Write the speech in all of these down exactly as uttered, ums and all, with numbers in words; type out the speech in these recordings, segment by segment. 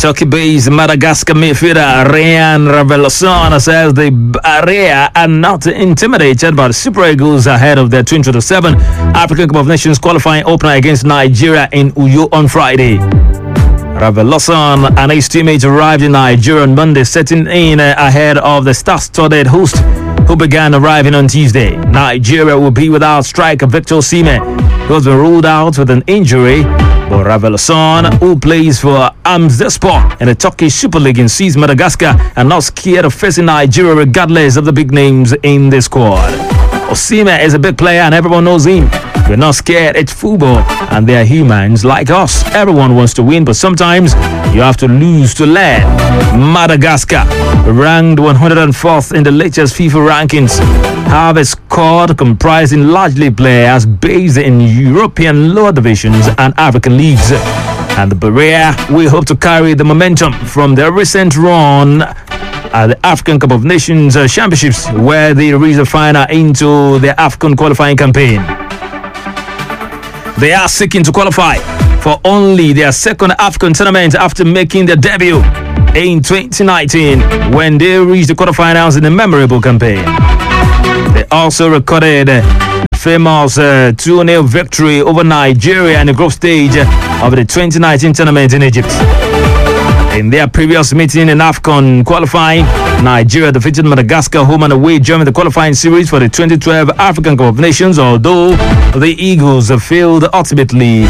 Turkey-based Madagascar midfielder Ryan Raveloson says the Barea are not intimidated by the Super Eagles ahead of their twenty twenty-seven African Cup of Nations qualifying opener against Nigeria in Uyo on Friday. Raveloson and his teammates arrived in Nigeria on Monday, setting in ahead of the star-studded host who began arriving on Tuesday. Nigeria will be without striker Victor Osimhen, who has been ruled out with an injury. But Raveloson, who plays for Amzespor in the Turkish Super League, insists Madagascar are not scared of facing Nigeria regardless of the big names in the squad. Osimhen is a big player and everyone knows him. We're not scared, it's football and they're humans like us. Everyone wants to win, but sometimes you have to lose to learn. Madagascar, ranked one hundred fourth in the latest FIFA rankings, have a squad comprising largely players based in European lower divisions and African leagues. And the Barea will hope to carry the momentum from their recent run at the African Cup of Nations uh, Championships, where they reached the final into the African qualifying campaign. They are seeking to qualify for only their second African tournament after making their debut in twenty nineteen when they reached the quarterfinals in a memorable campaign. They also recorded a famous uh, two nil victory over Nigeria in the group stage of the twenty nineteen tournament in Egypt. In their previous meeting in AFCON qualifying, Nigeria defeated Madagascar home and away during the qualifying series for the twenty twelve African Cup of Nations, although the Eagles failed ultimately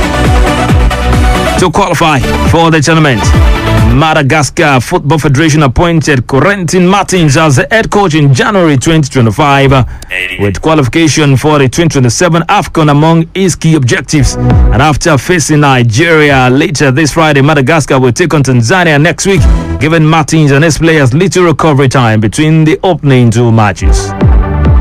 to qualify for the tournament. Madagascar Football Federation appointed Corentin Martins as the head coach in January twenty twenty-five, with qualification for the twenty twenty-seven AFCON among his key objectives. And after facing Nigeria later this Friday, Madagascar will take on Tanzania next week, giving Martins and his players little recovery time between the opening two matches.